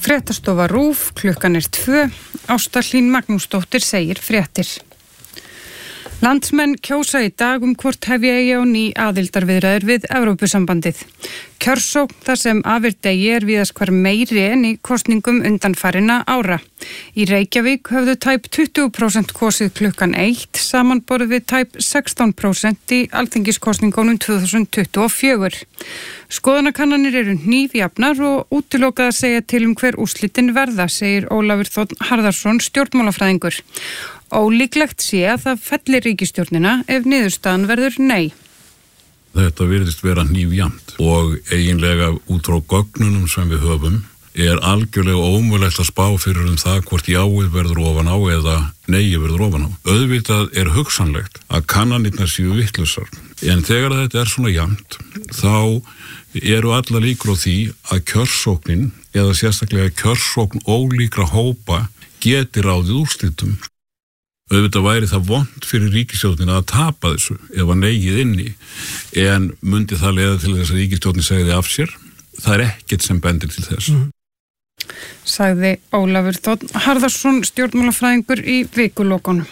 Fréttastofa RÚV, klukkan 2, Ásta Hlín Magnúsdóttir segir fréttir. Landsmenn kjósa í dag hvort hefja eigi á ný aðildarviðræður við Evrópusambandið. Kjörsókn þar sem afir degi víðast hvar meiri en í kosningum undanfarinna ára. Í Reykjavík höfðu tæp 20% kosið klukkan 1 samanborið við tæp 16% í alþingiskosningunum 2024. Skoðanakannanir eru hnífjafnar og útilokað að segja til hver úrslitin verða, segir Ólafur Þ. Harðarsson, stjórnmálafræðingur. Ólíklegt sé að það fellir ríkisstjórnina ef niðurstaðan verður nei. Þetta virðist vera hnífjafnt og eiginlega út frá gögnunum sem við höfum algjörlega ómögulegt að spá fyrir það hvort jáið verður ofan á eða nei verður ofan á. Auðvitað hugsanlegt að kannanirnar séu vitlausar, en þegar þetta svona jafnt þá eru alla líkur á því að kjörsóknin eða sérstaklega kjörsókn ólíkra hópa geti ráðið úrslitum. Auðvitað væri það vont fyrir ríkisstjórnina að tapa þessu ef að neigið inni, en mundi það leiða til þess að ríkisstjórnin segði af sér. Það ekkert sem bendir til þess. Sagði Ólafur Þ. Harðarsson, stjórnmálafræðingur í vikulokunum.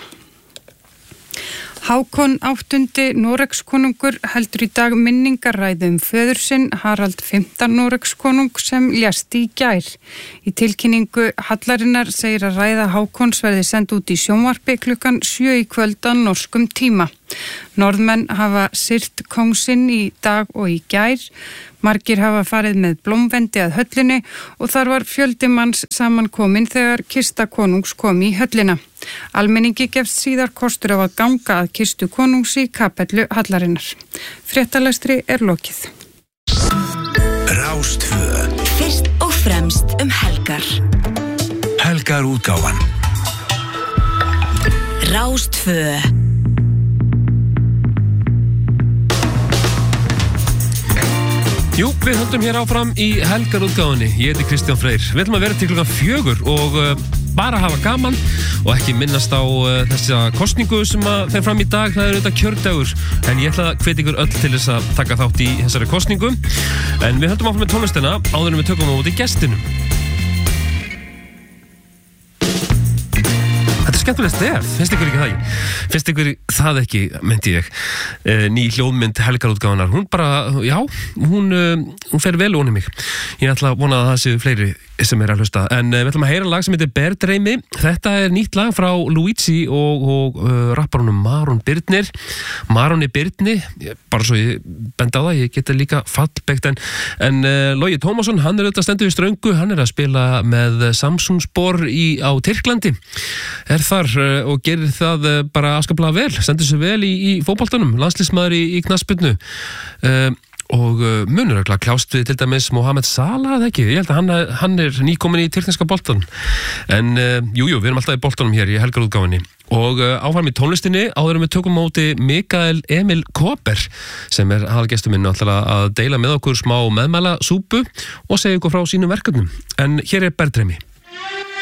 Hákon VIII Noregskonungur heldur í dag minningarræðu föður sinn Harald V Noregskonung sem lést í gær. Í tilkynningu Hallarinnar segir að ræða Hákons verði send út í sjónvarpi klukkan 7 í kvöld á norskum tíma. Norðmenn hafa syrt kóngsinn í dag og í gær. Margir hafa farið með blómvendi að höllinni og þar var fjöldi manns samankominn þegar kista konungs kom í höllina. Almenningi gefst síðar kostur af að ganga að kistu konungs í kapellu Hallarinnar. Fréttalestri lokið. Rástvö. Fyrst og fremst helgar. Helgar útgáfan. Rástvö. Jú, við höldum hér áfram í helgarútgáfunni. Ég heiti Kristján Freyr. Við ætlum að vera til klukkan 4 og bara hafa gaman og ekki minnast á þessa kosningu sem fer fram í dag. Það auðvitað kjördagur, en ég ætla að hvetja ykkur öll til þess að taka þátt í þessari kosningu. En við höldum áfram með tónlistina áður en við tökum á móti gestinum. Skemmtilegt stef, finnst ykkur ekki það ekki? Finnst ykkur það ekki, myndi ég. Ný hljóðmynd helgarútgáfunar, hún bara, já, hún fer vel ofan í mig. Ég ætla að vona að það séu fleiri sem að hlusta. En við ætlum að heyra lag sem heitir Berdreimi. Þetta nýtt lag frá Luigi og rapparunum Maron Birnir. Maroni Birni, bara svo ég bend á það, ég geti líka fallbegt, en Logi Tómasson, hann auðvitað stendur í ströngu, hann að spila með Samsungspor á Tyrklandi. Þar og gerir það bara afskaplega vel, stendur sig vel í fótboltanum, landsliðsmaður í knattspyrnu og munur að kljást við til dæmis Mohamed Salah, eða ekki? Ég held að hann nýkomin í tyrkneska boltan, en við erum alltaf í boltanum hér í helgarútgáfunni og áfram í tónlistinni áður en við tökum móti Mikael Emil Kåber sem aðalgestur minn að deila með okkur smá meðmæla súpu og segja ykkur frá sínum verkefnum, en hér Berdreimi.